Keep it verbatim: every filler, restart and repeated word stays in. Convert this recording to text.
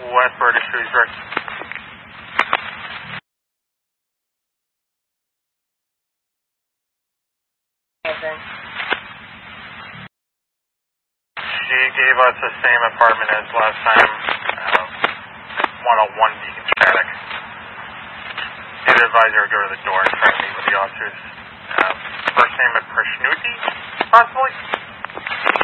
West Border Shrewsbury. She gave us the same apartment as last time, uh, one oh one Beacon Paddock. Did advise her to go to the door and try to meet with the officers. Uh, first name at Prashnuti, possibly?